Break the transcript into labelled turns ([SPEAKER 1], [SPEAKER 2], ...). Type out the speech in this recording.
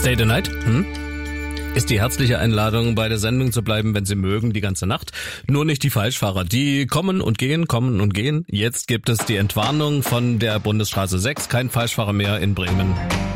[SPEAKER 1] Stay the Night? Ist die herzliche Einladung, bei der Sendung zu bleiben, wenn Sie mögen, die ganze Nacht. Nur nicht die Falschfahrer. Die kommen und gehen, kommen und gehen. Jetzt gibt es die Entwarnung von der Bundesstraße 6. Kein Falschfahrer mehr in Bremen.